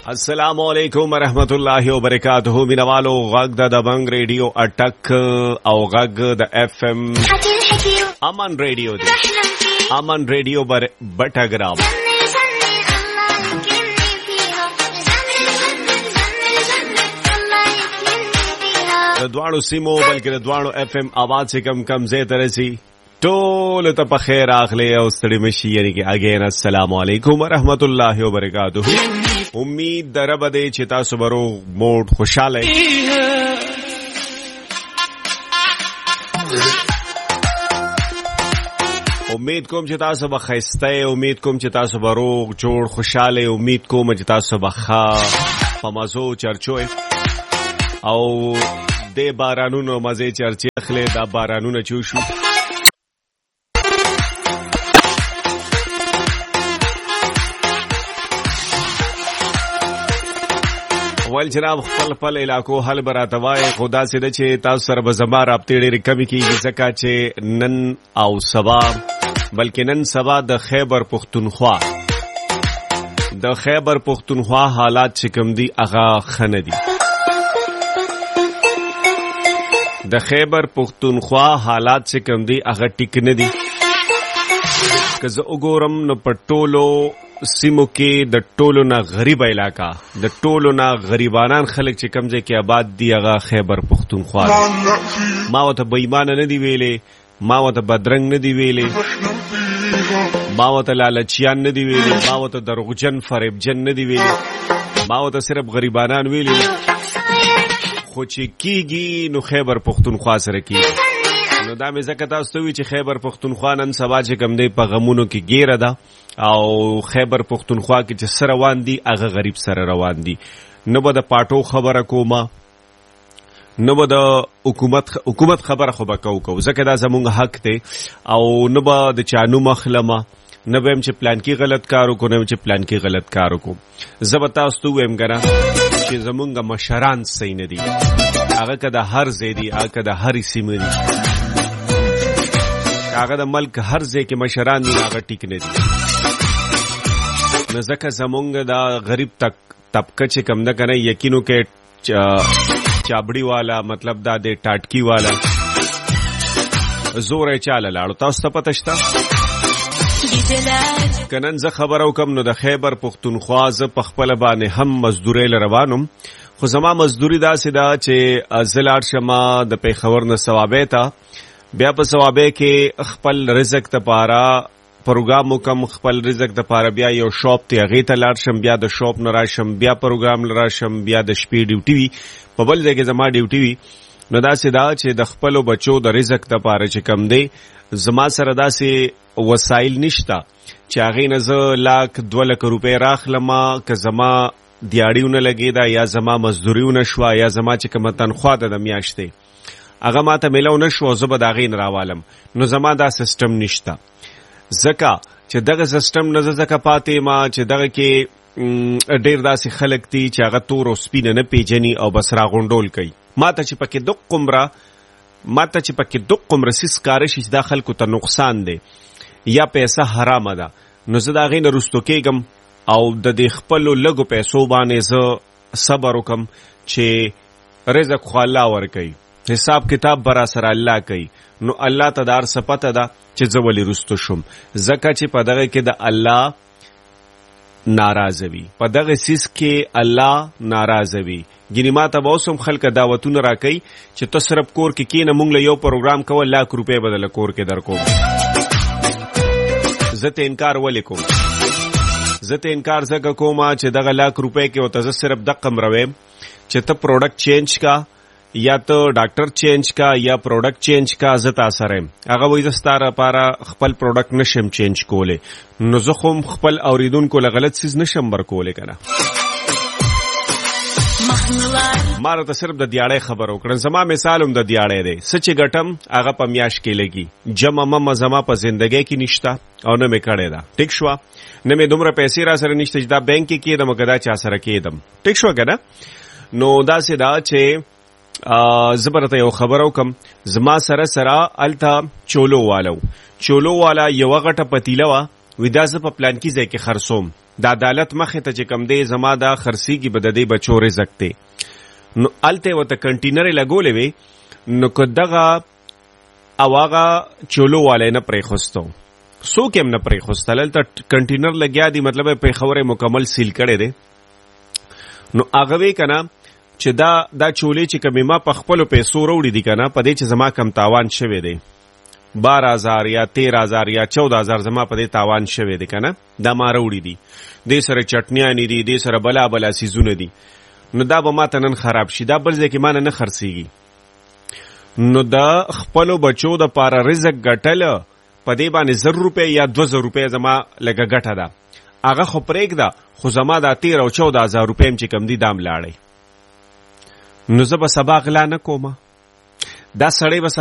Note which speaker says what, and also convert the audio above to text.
Speaker 1: السلام علیکم ورحمت الله وبرکاتہ مینوالو غږ د دبنګ ریډیو اٹک او غږ د اف ام امن ریډیو دی امن ریډیو بټګرام د دوانو سیمو بلکې د دوانو اف ام आवाज سے کم زه ترسي ټول ته په خیر اخلي او ستړي مشي یعنی کې اگین السلام علیکم ورحمت الله وبرکاتہ. امید در بده چې تاسو برو موډ خوشاله امید کوم چې تاسو به خسته امید کوم چې تاسو برو جوړ خوشاله امید کوم چې تاسو به ښه په مزو چرچو او د بارانونو مزه چرچې اخلي دا بارانونه چوشو ول جناب خپل علاقو حل براتوای خدا سي د چې تاسو سره به زما رابطې ډېرې کمی کیږي ځکه چې نن او سبا بلکې نن سبا د خیبر پختونخوا حالات چې کوم دي هغه خنه دي د خیبر پختونخوا حالات چې کوم دي هغه ټیک نه دي که زه وګورم نو په ټولو سیمو کې د ټولو نه غریب علاقہ د ټولو نه غریبانان خلک چې کمزې کې آباد دي هغه خیبر پختونخوا ما وته بېمانه نه دی ویلې ما وته بدرنګ نه دی ویلې ما وته لالچیان نه دی ویلې ما وته دروغجن فریبجن نه دی ویلې ما وته صرف غریبانان ویلې خو چې کیږي نو خیبر پختونخوا سره کیږي نو دا مې ځکه تاسو ته وی چې خیبر پختونخوا نن سبا چې کم دی په غمونو کې ګیره ده او خیبر پختونخوا کې چې سره روان دي هغه غریب سره روان دي نه به د پاټو خبره کومه نه به د حکومت خبره خو به کو ځکه دا زمونږ حق دی او نه به د چانو مخلمه نه به چې پلان کې غلط کار وکړو نه چې پلان کې غلط کار وکړو زه به تاسو ته وایم ګره چې زمونږ مشران صحیح نه دي هغه که د هر ځای دي هغه که د هرې سیمې دي هغه د ملک هر ځای کې مشران دي هغه ټیک نه دي نو ځکه زمونږ دا غریب طبقه چې کم نه کنه یقینو کې چابړی والا مطلب دا د ټاټکی والا زور یې چاله لاړو تاسو ته پته شته کنن زه خبرو کم نو د خیبر پختونخوا زه په خپل باندې هم مزدوري روانم خو زما مزدوري داسې ده چې زلار شمه د پیښور نه ثوابه ته بیا په ثوابه کې خپل رزق ته پاره پروګرام وکم خپل رزق د پاره بیا یو شاپ ته هغه ته لاړ شم بیا د شاپ نه راشم بیا پروګرام راشم بیا د شپې ډیوټي وي په بل ځای کې زما ډیوټي وي نو داسې دا چې د خپل بچو د رزق ته پاره چې کم دی زما سره داسې وسایل نشتا چې هغه نه زه لاک 2 لک روپے راخلم که زما دیاړیونه لګیدا یا زما مزدوریونه شوا یا زما چې کوم تنخواه ده د میاشتې هغه ماته ملو نشو زه به دا غین راوالم نو زما دا سیستم نشتا زکه چې دغه سیستم نه زکه پاتې ما چې دغه کې ډیر داسې خلک دي چې هغه تور او سپینه نه پیژني او بس را غونډول کوي ماته چې پکې دق قمره سیس کار شي د خلکو ته نقصان دی یا پیسې حرامه ده نو زه دا غین رستو کېږم او د دې خپل لګو پیسو باندې زه صبر وکم چې رزق خو الله ورکوي حساب کتاب برا سره الله کوي نو الله ته دار سپته ده چې زه ولې رستو شم ځکه چې په دغه کې د الله ناراضه وي په دغه سیس کې الله ناراضه وي ګینه ماته به اوسم خلک دعوتونه راکوي چې ته صرف کور کې کینه مونږ له یو پروګرام کوو لاک روپے بدل کور کې درکوم زه ته انکار ولې کوم زه ته انکار ځکه کوم چې دغه لاک روپے کې او ته صرف دقم رویم چې ته پروډکټ چینج کا یا ته ډاکټر چینج کا یا پروډکټ چینج کا زه تاسو سره هغه وایي زستاره لپاره خپل پروډکټ نشم چینج کوله نو زه خو خپل اوریدونکو له غلط سیز نشم ورکوله کنه ماره ته صرف د دیاړې خبر وکړم زما مثالم د دیاړې دی سچ غټم هغه په میاش کې لګي جمع مم زما په ژوندۍ کې نشتا او نه مې کړې دا ټیک شو نه مې دومره پیسې را سره نشته چې دا بانک کې کېدم کدا چا سره کېدم ټیک شو کنه نو دا سې دا چې زبرته یو خبرو کم زما سره التا چولو والا یو غټه پتیله وا ودا ز په پلان کې ځای کې خرصوم د عدالت مخې ته چې کم دی زما دا خرڅېږي به د دې بچو رزق دی. نو هلته یې ورته کنټینرې لګولې وې، نو که دغه او هغه چولو والی نه پرېښستو، څوک هم نه پرېښستل، هلته کنټینر لګیا دي، مطلب یې پېښور یې مکمل سیل کړی دی. نو هغه وی که نه چې دا چولې چې کمې ما په خپلو پیسو راوړي دي که نه، په دې چې زما کم تاوان شوی دی، 12,000 یا 13,000 یا 14,000 زما په دې تاوان شوی دی که نه، دا ما راوړي دي، دې سره چټنیانې دي، دې سره بلا بلا څیزونه دي، نو دا به ما ته نن خراب شي، دا بل ځای کې ما نه خرڅېږي. نو د خپلو بچو دپاره رزق ګټل په دې باندې 1,000 روپۍ یا 2,000 روپۍ زما لږه ګټه ده، هغه خو پرېږده، خو زما دا 13,000 او 14,000 روپۍ هم چې کم دي دام لاړی. نو زه به سبا غلا نه کومه، دا سړی به